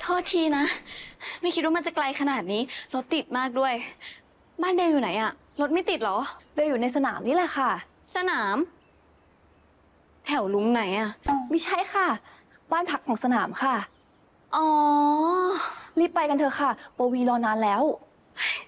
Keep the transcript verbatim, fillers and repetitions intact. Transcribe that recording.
ษทีนะไม่คิดว่ามันจะไกลขนาดนี้รถติดมากด้วยบ้านเบลอยู่ไหนอะรถไม่ติดเหรอเบลอยู่ในสนามนี่แหละค่ะสนามแถวลุงไหนอะไม่ใช่ค่ะบ้านพักของสนามค่ะอ๋อรีบไปกันเถอะค่ะโปวีรอนานแล้ว